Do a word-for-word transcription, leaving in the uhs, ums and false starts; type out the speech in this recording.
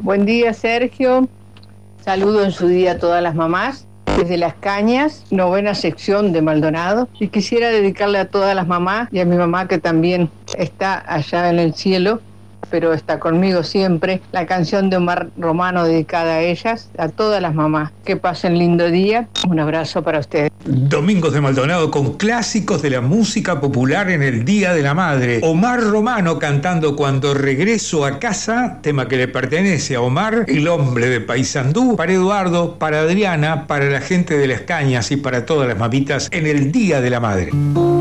Buen día, Sergio. Saludo en su día a todas las mamás. Desde Las Cañas, novena sección de Maldonado. Y quisiera dedicarle a todas las mamás y a mi mamá que también está allá en el cielo, pero está conmigo siempre, la canción de Omar Romano dedicada a ellas, a todas las mamás. Que pasen lindo día. Un abrazo para ustedes. Domingos de Maldonado con clásicos de la música popular en el Día de la Madre. Omar Romano cantando Cuando regreso a casa, tema que le pertenece a Omar, el hombre de Paysandú, para Eduardo, para Adriana, para la gente de Las Cañas y para todas las mamitas en el Día de la Madre.